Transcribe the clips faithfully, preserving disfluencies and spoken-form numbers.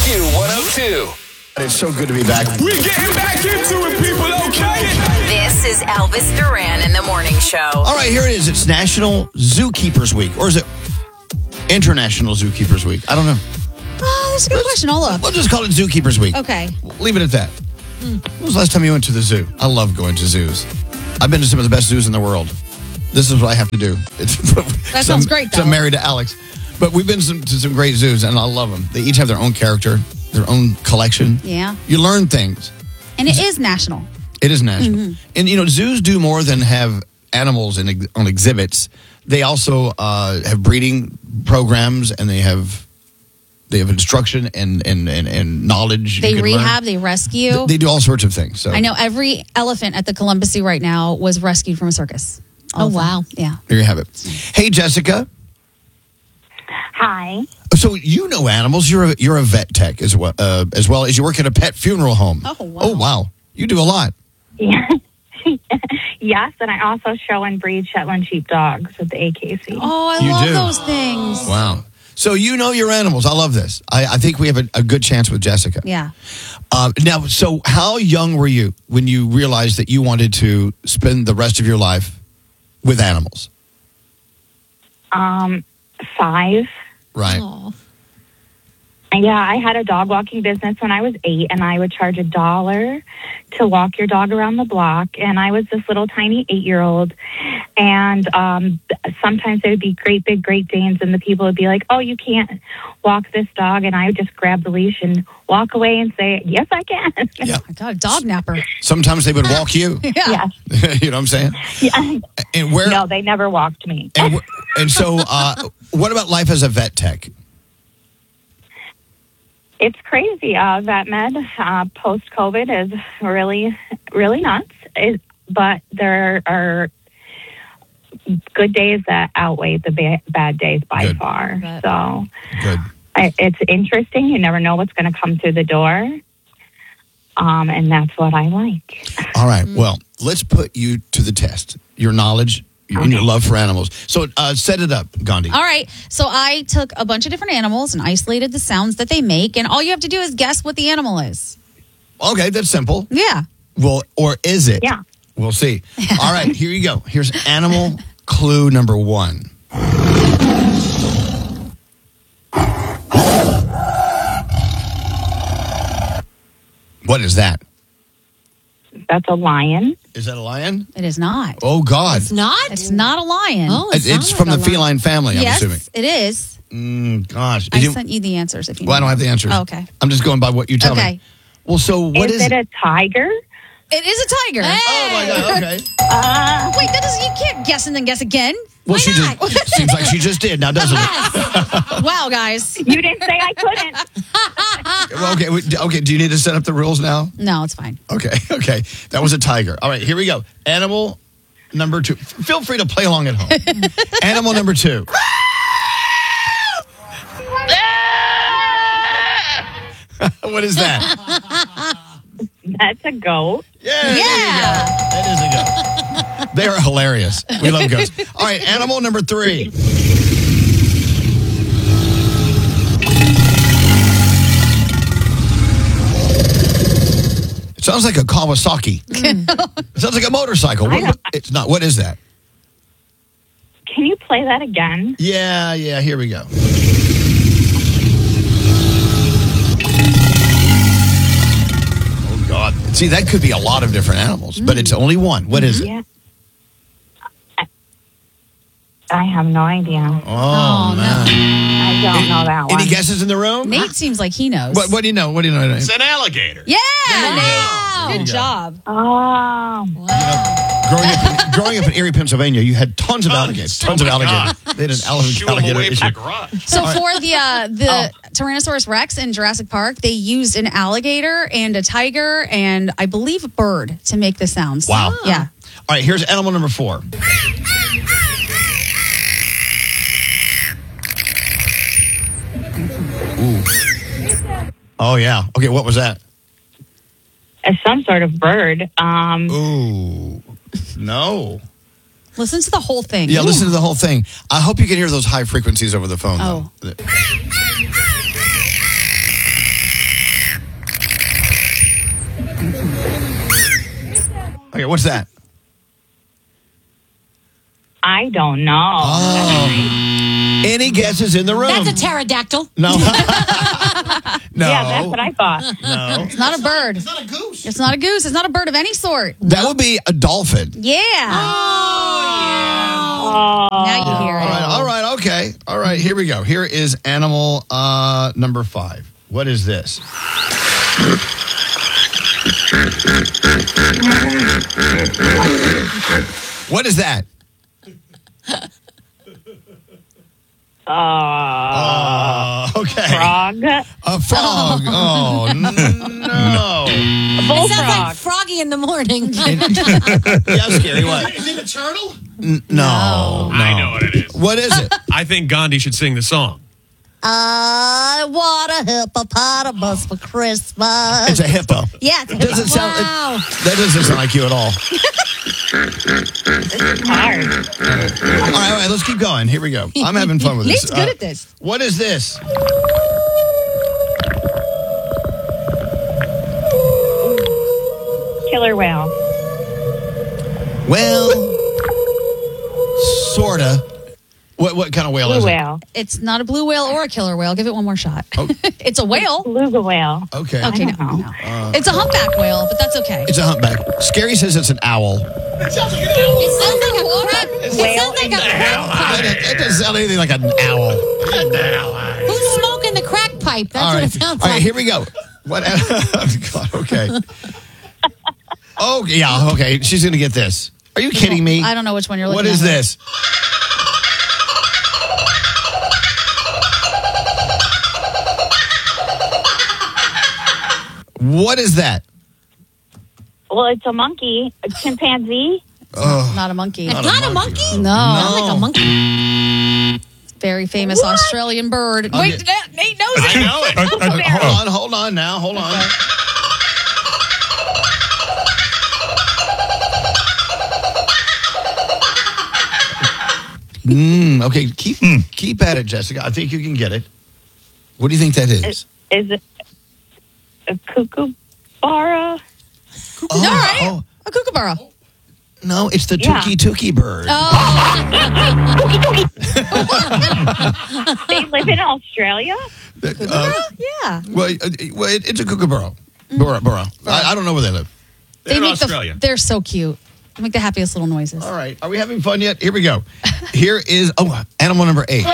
Q one oh two. It's so good to be back. We're getting back into it, people, okay? This is Elvis Duran in the Morning Show. All right, here it is. It's National Zookeepers Week. Or is it International Zookeepers Week? I don't know. Oh, that's a good question. I'll look. We'll just call it Zookeepers Week. Okay. Leave it at that. When was the last time you went to the zoo? I love going to zoos. I've been to some of the best zoos in the world. This is what I have to do. It's, that sounds great, though. So I'm married to Alex. But we've been to some, to some great zoos, and I love them. They each have their own character, their own collection. Yeah. You learn things. And it is national. It is national. Mm-hmm. And, you know, zoos do more than have animals in, on exhibits. They also uh, have breeding programs, and they have they have instruction and, and, and, and knowledge. They you can rehab, learn. they rescue. They, they do all sorts of things. So I know every elephant at the Columbus Zoo right now was rescued from a circus. All Oh, of them. wow. Yeah. There you have it. Hey, Jessica. Hi. So you know animals. You're a, you're a vet tech as well, uh, as well as you work at a pet funeral home. Oh, wow. Oh, wow. You do a lot. Yeah. Yes, and I also show and breed Shetland sheepdogs at the A K C. Oh, I You love do. those things. Wow. So you know your animals. I love this. I, I think we have a, a good chance with Jessica. Yeah. Uh, now, so how young were you when you realized that you wanted to spend the rest of your life with animals? Um, five. Right. Aw. And yeah, I had a dog walking business when I was eight, and I would charge a dollar to walk your dog around the block. And I was this little tiny eight-year-old, and um, sometimes there would be great big Great Danes, and the people would be like, "Oh, you can't walk this dog," and I would just grab the leash and walk away and say, "Yes, I can." Yeah. My God, dog napper. Sometimes they would walk you. Yeah. Yes. You know what I'm saying? Yeah. And where? No, they never walked me. And, wh- and so, uh, what about life as a vet tech? It's crazy. Uh, vet med uh, post COVID is really, really nuts. It, but there are good days that outweigh the ba- bad days by Good. far. Bet. So Good. I, it's interesting. You never know what's going to come through the door. Um, and that's what I like. All right. Well, let's put you to the test. Your knowledge and your love for animals. So uh, set it up, Gandhi. All right. So I took a bunch of different animals and isolated the sounds that they make. And all you have to do is guess what the animal is. Okay, that's simple. Yeah. Well, or is it? Yeah. We'll see. All right, here you go. Here's animal clue number one. What is that? That's a lion. Is that a lion? It is not. Oh, God. It's not? It's not a lion. Oh, It's, it's, from the feline family, I'm yes, assuming. it is. Mm, gosh. I Did you- sent you the answers if you well, I need don't have the answers. Oh, okay. I'm just going by what you tell Okay. me. Well, so what is, is, it a tiger? It is a tiger. Oh, my God. Okay. Uh, Wait, that doesn't, you can't guess and then guess again. Well, Why she not? just seems like she just did now, doesn't it? Wow, guys. you didn't say I couldn't. Well, okay, wait, okay. Do you need to set up the rules now? No, it's fine. Okay, okay. That was a tiger. All right, here we go. Animal number two. Feel free to play along at home. Animal number two. What is that? That's a goat. Yeah, there you Yeah. go. That is a goat. They are hilarious. We love goats. All right, animal number three. It sounds like a Kawasaki. It sounds like a motorcycle. I What, know. it's not. What is that? Can you play that again? Yeah, yeah, here we go. Oh, God. See, that could be a lot of different animals, but it's only one. What is it? Yeah. I, I have no idea. Oh, man. I don't know that one. Any guesses in the room? Nate seems like he knows. What, what do you know? What do you know? It's an alligator. Yeah, There Nate. you Good go. job. Oh, Growing up, in, growing up in Erie, Pennsylvania, you had tons of Oh, alligators. oh Tons of my alligators. God. They had an alligator, Shoo 'em alligator away issue. from the garage. So for the uh, the Oh. Tyrannosaurus Rex in Jurassic Park, they used an alligator and a tiger and I believe a bird to make the sounds. Wow. Yeah. All right, here's animal number four. Ooh. Oh, yeah. Okay, what was that? it's some sort of bird. Um, Ooh. No. Listen to the whole thing. Yeah, Ooh. listen to the whole thing. I hope you can hear those high frequencies over the phone, Oh. though. Okay, what's that? I don't know. Oh. Any guesses in the room? That's a pterodactyl. No. no. Yeah, that's what I thought. No. It's not a bird. It's not a goose. It's not a goose. It's not a bird of any sort. That would be a dolphin. Yeah. Oh. Now you hear All it. right, all right, okay. All right, here we go. Here is animal uh, number five. What is this? What is that? Uh, Uh, okay. frog. A frog. Oh, n- no. A It bullfrog. sounds like Froggy in the morning. Yeah, scary. What? Is it a turtle? N- no, no. I know what it is. What is it? I think Gandhi should sing the song. I want a hippopotamus for Christmas. It's a hippo. Yeah, it's a Doesn't hippo. sound. it- Wow. that doesn't sound like you at all. Hard. All right, all right, let's keep going. Here we go. I'm having fun with this. Nate's good at this. What is this? Killer whale. Well, sorta. What what kind of whale Blue is whale. It's not a blue whale or a killer whale. Give it one more shot. It's a whale. Beluga whale. it? Okay. Okay, no, don't no. It's a humpback whale, but that's okay. It's a humpback. Scary says it's an owl. It sounds like a crack. It Whale sounds like in a the crack pipe. It, it doesn't sound anything like an owl. Who's smoking the crack pipe? That's All what right. it sounds All right, like. here we go. What? Oh, God, okay. Oh, yeah, okay. She's going to get this. Are you kidding me? I don't know which one you're looking What at. is this? What is that? Well, it's a monkey. A chimpanzee. Not a monkey. It's not a monkey? No. Sounds like a monkey. Very famous Australian bird. I'll Wait, get- Nate Nate knows I it. know it. Uh, hold on, hold on now, hold on. Mm, okay, keep keep at it, Jessica. I think you can get it. What do you think that is? Is it a kookaburra? Oh, All right. oh, A kookaburra. no, it's the Yeah. Tookie Tookie bird. They live in Australia? Uh, Yeah. well, uh, well it, it's a kookaburra. Burra, burra. I, I don't know where they live. They in make Australia. the they're so cute. They make the happiest little noises. All right, are we having fun yet? Here we go. Here is oh, animal number eight.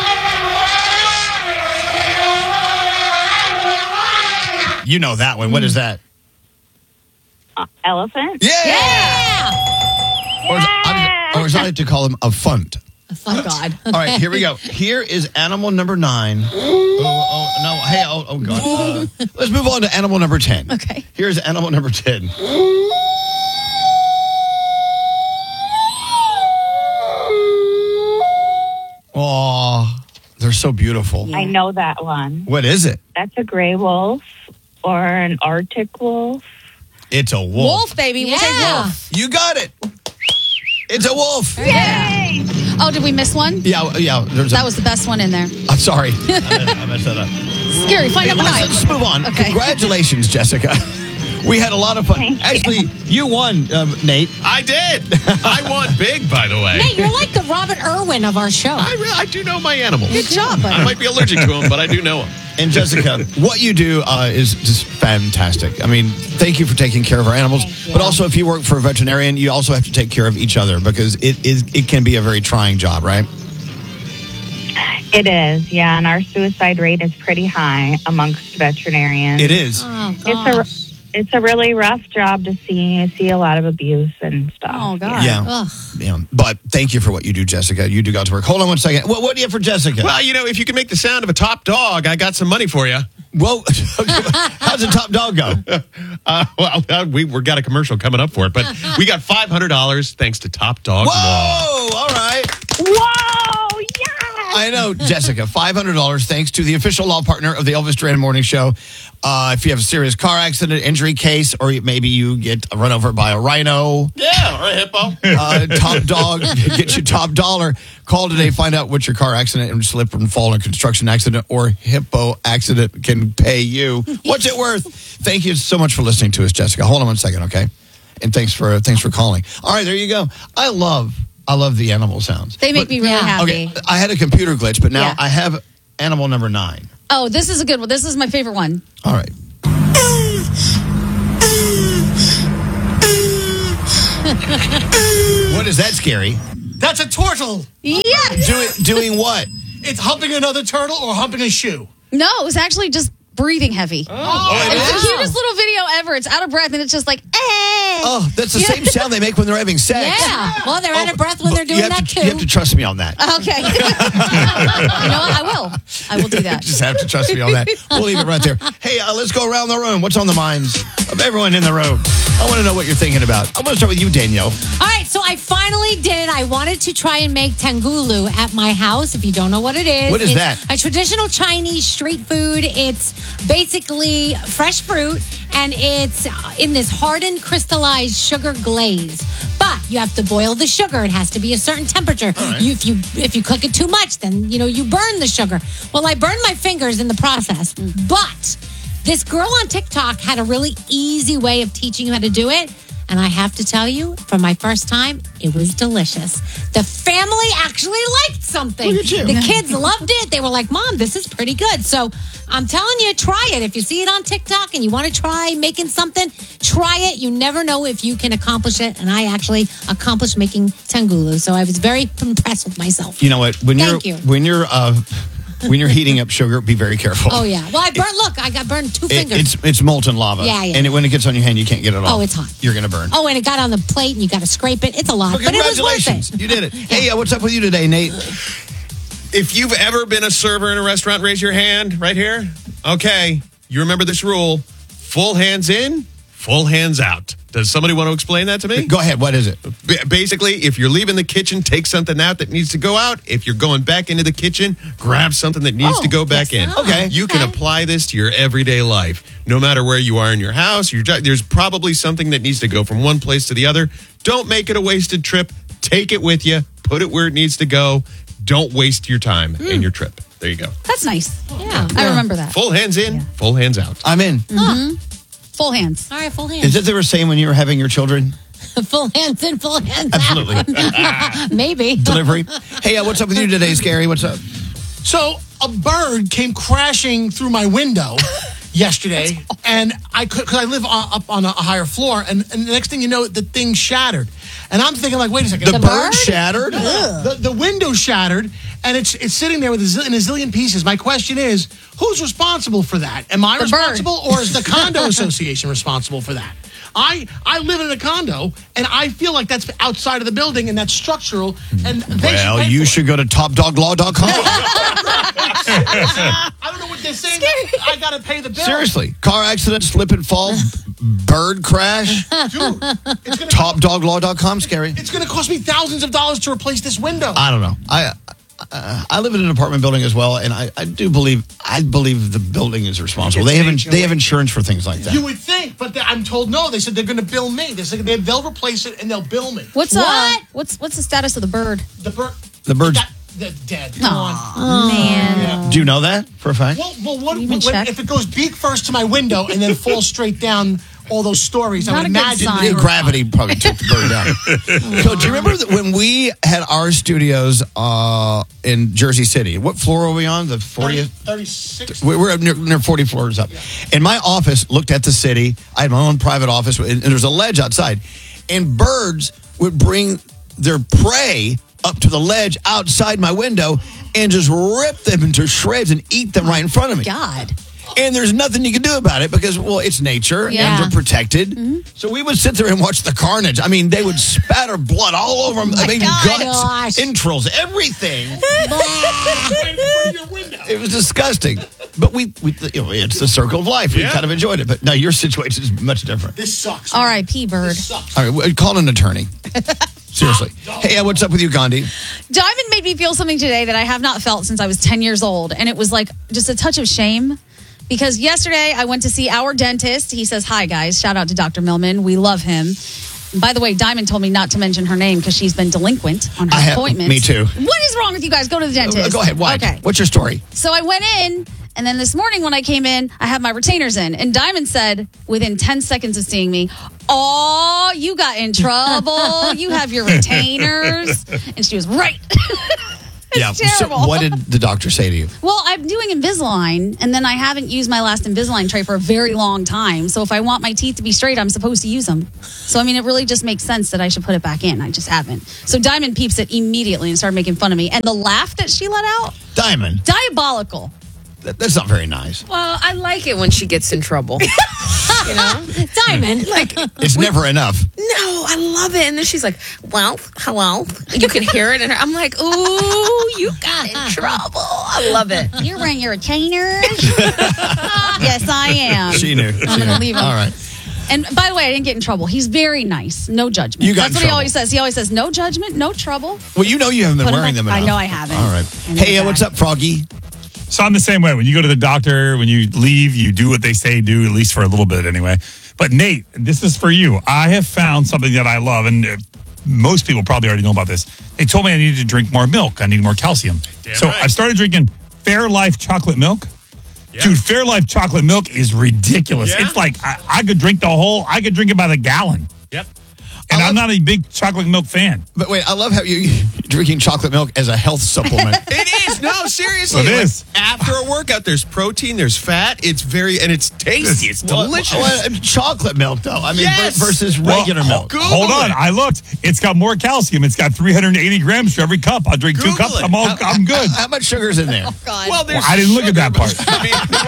You know that one. What is that? Uh, elephant? Yeah. Yeah. Or, as I, or as I like to call him, a funt. Oh God. All right, here we go. Here is animal number nine. Oh, oh no! Hey, oh, oh God. Uh, let's move on to animal number ten. Okay. Here's animal number ten. Oh, they're so beautiful. I know that one. What is it? That's a gray wolf or an Arctic wolf. It's a wolf. Wolf, baby. We'll take Yeah. wolf. You got it. It's a wolf. Yeah. Oh, did we miss one? Yeah, yeah. There's a, That was the best one in there. I'm sorry. I messed that up. Scary. Find out Let's, tonight. let's move on. Okay. Congratulations, Jessica. We had a lot of fun. Thank you. Actually, you won, um, Nate. I did. I won big, by the way. Hey, you're like the Robert Irwin of our show. I, re- I do know my animals. Good job, buddy. I might be allergic to them, but I do know them. And Jessica, what you do uh, is just fantastic. I mean, thank you for taking care of our animals. But also, if you work for a veterinarian, you also have to take care of each other because it is it can be a very trying job, right? It is, yeah, and our suicide rate is pretty high amongst veterinarians. It is. Oh, It's gosh. a it's a really rough job to see see a lot of abuse and stuff. Oh God. Yeah. Ugh. yeah. But thank you for what you do, Jessica. You do God's work. Hold on one second. What, what do you have for Jessica? Well, you know, if you can make the sound of a top dog, I got some money for you. Well, how's the top dog go? Uh, well, uh, we we got a commercial coming up for it, but we got five hundred dollars thanks to Top Dog Law. Whoa! All right. Whoa! Yeah. I know, Jessica, five hundred dollars thanks to the official law partner of the Elvis Duran Morning Show. Uh, if you have a serious car accident, injury case, or maybe you get run over by a rhino, Yeah, or a hippo. uh, Top Dog get you top dollar. Call today, find out what your car accident and slip and fall and construction accident or hippo accident can pay you. What's it worth? Thank you so much for listening to us, Jessica. Hold on one second, okay? and thanks for thanks for calling. All right, there you go. I love I love the animal sounds. They make But- me really Yeah. happy. Okay, I had a computer glitch, but now Yeah. I have animal number nine. Oh, this is a good one. This is my favorite one. All right. What is that, Scary? That's a turtle. Yes. Doing doing what? It's humping another turtle or humping a shoe. No, it was actually just breathing heavy. Oh, it It's the is? cutest little video ever. It's out of breath and it's just like, eh. Oh, that's the same sound they make when they're having sex. Yeah. Well, they're out of breath when But they're doing you have that to, too. You have to trust me on that. Okay. You know what? I will. I will do that. Just have to trust me on that. We'll leave it right there. Hey, uh, let's go around the room. What's on the minds of everyone in the room? I want to know what you're thinking about. I'm going to start with you, Danielle. All right, so I finally did. I wanted to try and make tangulu at my house. If you don't know what it is, What is it's that? A traditional Chinese street food. It's basically fresh fruit, and it's in this hardened, crystallized sugar glaze. But you have to boil the sugar. It has to be a certain temperature. You, if you if you cook it too much, then you know you burn the sugar. Well, I burned my fingers in the process, but this girl on TikTok had a really easy way of teaching you how to do it. And I have to tell you, for my first time, it was delicious. The family actually liked something. Look at you. The kids loved it. They were like, Mom, this is pretty good. So I'm telling you, try it. If you see it on TikTok and you want to try making something, try it. You never know if you can accomplish it. And I actually accomplished making tangulu. So I was very impressed with myself. You know what? When Thank you're you. when you're uh, when you're heating up sugar, be very careful. Oh, yeah. Well, I burned, look, I got burned two It, fingers. it's it's molten lava. Yeah, yeah. And it, when it gets on your hand, you can't get it off. Oh, it's hot. You're gonna burn. Oh, and it got on the plate and you got to scrape it. It's a lot, Well, but it was worth congratulations! it. You did it. Hey, uh, what's up with you today, Nate? If you've ever been a server in a restaurant, raise your hand right here. Okay. You remember this rule. Full hands in, full hands out. Does somebody want to explain that to me? Go ahead. What is it? B- Basically, if you're leaving the kitchen, take something out that needs to go out. If you're going back into the kitchen, grab something that needs Oh, to go back yes. in. Oh, Okay. You can okay. apply this to your everyday life. No matter where you are in your house, your jo- there's probably something that needs to go from one place to the other. Don't make it a wasted trip. Take it with you. Put it where it needs to go. Don't waste your time Hmm. and your trip. There you go. That's nice. Yeah. I remember that. Full hands in, full hands out. I'm in. Full hands. All right, full hands. Is that they were saying when you were having your children? Full hands in, full hands Absolutely. out. Maybe. Delivery. Hey, uh, what's up with you today, Scary? What's up? So a bird came crashing through my window yesterday, and I could because I live on, up on a higher floor, and, and the next thing you know, the thing shattered, and I'm thinking like, wait a second, The, The bird, bird? shattered? the, the window shattered, and it's it's sitting there with a zillion, in a zillion pieces. My question is, who's responsible for that? Am I The bird. responsible, or is the condo association responsible for that? I I live in a condo, and I feel like that's outside of the building, and that's structural. And they Well, should pay you for it. should go to top dog law dot com. I don't know what they're saying. I got to pay the bill. Seriously. Car accident, slip and fall, bird crash, Dude, it's gonna top dog law dot com. Scary. It's going to cost me thousands of dollars to replace this window. I don't know. I uh, I live in an apartment building as well, and I, I do believe I believe the building is responsible. They have in, they have insurance for things like that. You would think, but they- I'm told no. They said they're going to bill me. They said they, they'll replace it and they'll bill me. What's uh, What? what's what's the status of the bird? The bird. The bird's- That, they're dead. Gone. Man. Do you know that for a fact? Well, well what, You when, can check. if it goes beak first to my window and then falls straight down all those stories, I Not would a good imagine. sign. they Yeah, were- gravity probably took the bird down. So, do you remember that when we had our studios uh, in Jersey City? What floor were we on? The fortieth. thirty-six. We- We're up near, near forty floors up. And my office looked at the city. I had my own private office, and there's a ledge outside. And birds would bring their prey up to the ledge outside my window and just rip them into shreds and eat them right in front of me. God. And there's nothing you can do about it because, well, it's nature Yeah. and they're protected. So we would sit there and watch the carnage. I mean, they would spatter blood all over them. I mean, God. guts, Gosh. entrails, everything. Right in front of your window. It was disgusting. But we, we you know, it's the circle of life. We Yeah. kind of enjoyed it. But no, your situation is much different. This sucks. R I P bird. This sucks. All right, we- call an attorney. Seriously. Hey, uh, what's up with you, Gandhi? Diamond made me feel something today that I have not felt since I was ten years old. And it was like just a touch of shame. Because yesterday I went to see our dentist. He says, hi, guys. Shout out to Doctor Millman. We love him. And by the way, Diamond told me not to mention her name because she's been delinquent on her I have- appointments. me too. What is wrong with you guys? Go to the dentist. Uh, go ahead. Why? Okay. What's your story? So I went in And then this morning when I came in, I had my retainers in. And Diamond said, within ten seconds of seeing me, oh, you got in trouble. You have your retainers. And she was right. It's Yeah. terrible. So what did the doctor say to you? Well, I'm doing Invisalign, and then I haven't used my last Invisalign tray for a very long time. So if I want my teeth to be straight, I'm supposed to use them. So, I mean, it really just makes sense that I should put it back in. I just haven't. So Diamond peeps it immediately and started making fun of me. And the laugh that she let out, Diamond. diabolical. That, that's not very nice. Well, I like it when she gets in trouble. You know? Diamond. Like, It's never enough. no, I love it. And then she's like, well, hello. You can hear it. And I'm like, ooh, you got in trouble. I love it. You're wearing your retainers? Yes, I am. She knew. I'm She going to knew. leave him. All right. And by the way, I didn't get in trouble. He's very nice. No judgment. You got That's in what he trouble. always says. He always says, no judgment, no trouble. Well, you know you haven't been Put 'em wearing back- them I enough. know I haven't. All right. I know Hey, uh, that. what's up, Froggy? So I'm the same way. When you go to the doctor, when you leave, you do what they say do, at least for a little bit anyway. But Nate, this is for you. I have found something that I love, and uh, most people probably already know about this. They told me I needed to drink more milk. I need more calcium. Damn so right. I started drinking Fairlife chocolate milk. Yeah. Dude, Fairlife chocolate milk is ridiculous. Yeah? It's like I, I could drink the whole, I could drink it by the gallon. Yep. And I I'm love- not a big chocolate milk fan. But wait, I love how you you're drinking chocolate milk as a health supplement. It is. No, seriously. It Like, is. after a workout, there's protein, there's fat. It's very, and it's tasty. It's What- delicious. what- chocolate milk, though. I mean, Yes. ver- versus Well, regular milk. Google Hold on, it. I looked. It's got more calcium. It's got three hundred eighty grams for every cup. I'll drink two Google cups. it. I'm all, How- I'm good. How, how much sugar's in there? God. Well, there's Well, I didn't look at sugar, that part. but, I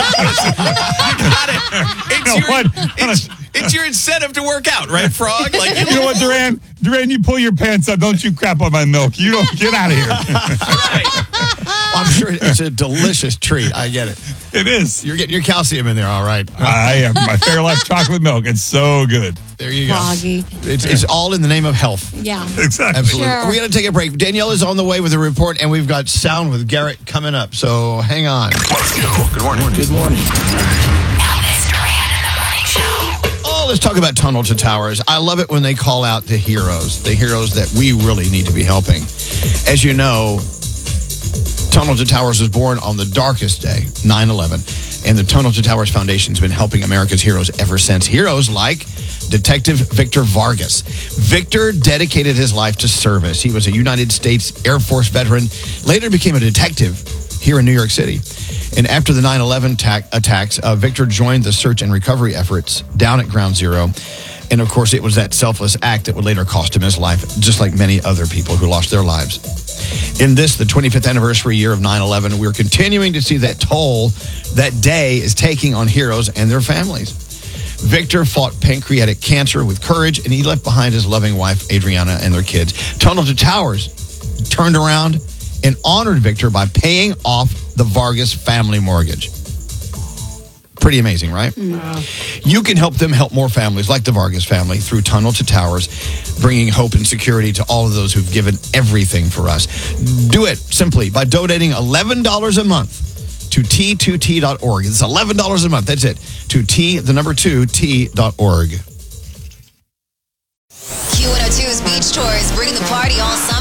mean, you got it. It's, No, your, what? it's, it's your incentive to work out, right, Frog? Like You know what, Duran? Duran, you pull your pants up. Don't you crap on my milk. You don't get out of here. right. I'm sure it's a delicious treat. I get it. It is. You're getting your calcium in there, all right. I am. My Fairlife chocolate milk. It's so good. There you go. Froggy. It's, it's all in the name of health. Yeah. Exactly. Absolutely. Sure. We're going to take a break. Danielle is on the way with a report, and we've got sound with Garrett coming up. So hang on. Good morning. Good morning. Elvis Duran in the morning show. Oh, let's talk about Tunnel to Towers. I love it when they call out the heroes, the heroes that we really need to be helping. As you know, Tunnel to Towers was born on the darkest day, nine eleven, and the Tunnel to Towers Foundation has been helping America's heroes ever since. Heroes like Detective Victor Vargas. Victor dedicated his life to service. He was a United States Air Force veteran, later became a detective here in New York City. And after the nine eleven ta- attacks, uh, Victor joined the search and recovery efforts down at Ground Zero. And of course, it was that selfless act that would later cost him his life, just like many other people who lost their lives. In this, the twenty-fifth anniversary year of nine eleven, we're continuing to see that toll that day is taking on heroes and their families. Victor fought pancreatic cancer with courage, and he left behind his loving wife, Adriana, and their kids. Tunnel to Towers turned around and honored Victor by paying off the Vargas family mortgage. Pretty amazing, right? You can help them help more families like the Vargas family through Tunnel to Towers, bringing hope and security to all of those who've given everything for us. Do it simply by donating eleven dollars a month to T two T dot org. It's eleven dollars a month. That's it. To T, the number two, T dot org. Q one oh two's Beach Tours bring the party all summer.